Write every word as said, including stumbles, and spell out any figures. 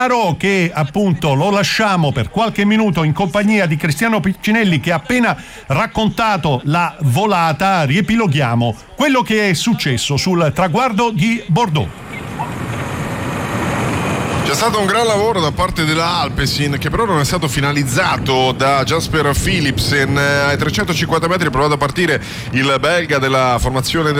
che appunto lo lasciamo per qualche minuto in compagnia di Cristiano Piccinelli, che ha appena raccontato la volata. Riepiloghiamo quello che è successo sul traguardo di Bordeaux. C'è stato un gran lavoro da parte della Alpecin, che però non è stato finalizzato da Jasper Philipsen. Ai trecentocinquanta metri ha provato a partire il belga della formazione